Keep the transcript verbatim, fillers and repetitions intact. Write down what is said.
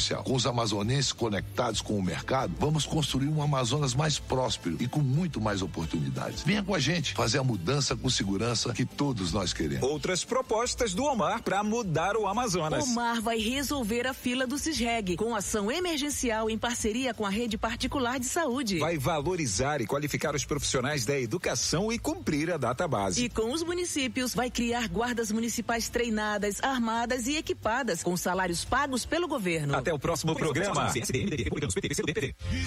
artificial. Com os amazonenses conectados com o mercado, vamos construir um Amazonas mais próspero e com muito mais oportunidades. Venha com a gente fazer a mudança com segurança que todos nós queremos. Outras propostas do Omar para mudar o Amazonas. Omar vai resolver a fila do Cisreg com ação emergencial em parceria com a rede particular de saúde. Vai valorizar e qualificar os profissionais da educação e cumprir a database. E com os municípios vai criar guardas municipais treinadas, armadas e equipadas com salários pagos pelo governo. Até o próximo programa.